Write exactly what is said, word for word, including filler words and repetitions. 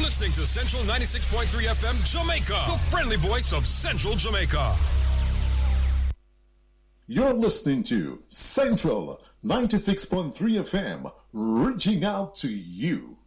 listening to Central ninety-six point three F M Jamaica, the friendly voice of Central Jamaica. You're listening to Central ninety-six point three F M, reaching out to you.